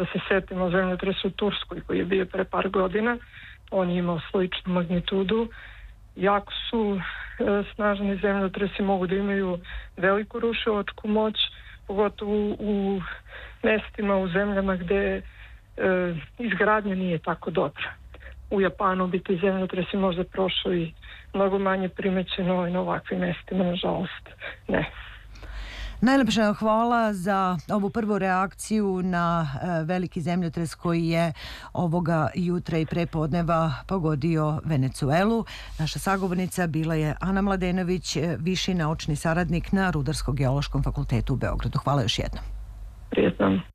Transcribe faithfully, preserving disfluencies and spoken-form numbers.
da se setimo zemljotresa u Turskoj koji je bio pre par godina. On je imao sličnu magnitudu. Jako su e, snažni zemljotresi, mogu da imaju veliku rušilačku moć, pogotovo u, u mestima, u zemljama gde e, izgradnja nije tako dobra. U Japanu bi ti zemljotresi možda prošli mnogo manje primećeno, i na ovakvim mestima, nažalost, ne. Najlepša hvala za ovu prvu reakciju na e, veliki zemljotres koji je ovoga jutra i prepodneva pogodio Venecuelu. Naša sagovornica bila je Ana Mladenović, viši naučni saradnik na Rudarsko-geološkom fakultetu u Beogradu. Hvala još jednom. Prijetno.